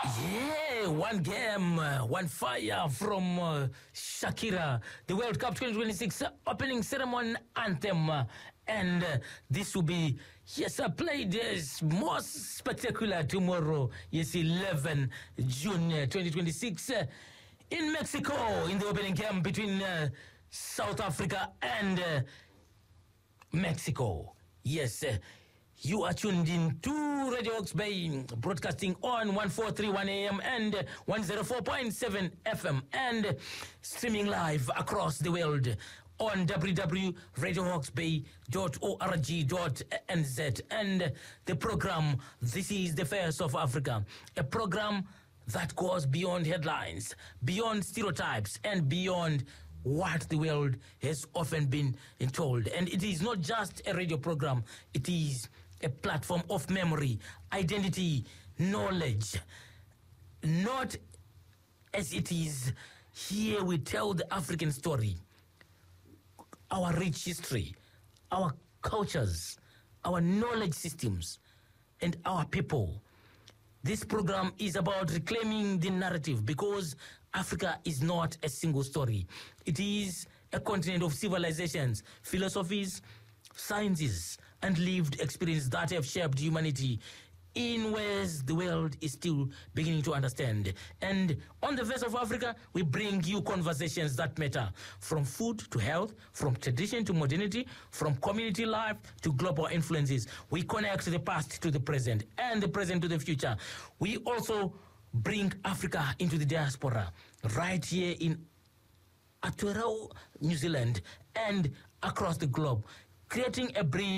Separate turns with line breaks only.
Yeah, one game, one fire from Shakira. The World Cup 2026 opening ceremony anthem. And this will be, yes, played most spectacular tomorrow. Yes, 11 June 2026 in Mexico in the opening game between South Africa and Mexico. Yes, you are tuned in to Radio Hawks Bay, broadcasting on 1431 AM and 104.7 FM and streaming live across the world on www.radiohawksbay.org.nz. And the program, This is the Face of Africa, a program that goes beyond headlines, beyond stereotypes, and beyond what the world has often been told. And it is not just a radio program, it is a platform of memory, identity, knowledge. Not as it is here we tell the African story, our rich history, our cultures, our knowledge systems, and our people. This program is about reclaiming the narrative because Africa is not a single story. It is a continent of civilizations, philosophies, sciences, and lived experience that have shaped humanity in ways the world is still beginning to understand. And on the Face of Africa, we bring you conversations that matter, from food to health, from tradition to modernity, from community life to global influences. We connect the past to the present and the present to the future. We also bring Africa into the diaspora right here in Aotearoa, New Zealand, and across the globe, creating a bridge